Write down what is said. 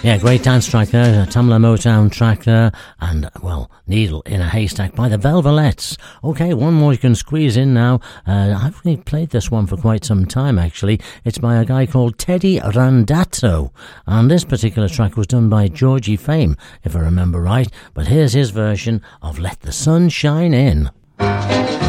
Yeah, great dance track there, a Tamla Motown track there, and, well, Needle in a Haystack by the Velvelettes. Okay, one more you can squeeze in now. I've really played this one for quite some time, actually. It's by a guy called Teddy Randazzo, and this particular track was done by Georgie Fame, if I remember right, but here's his version of Let the Sun Shine In.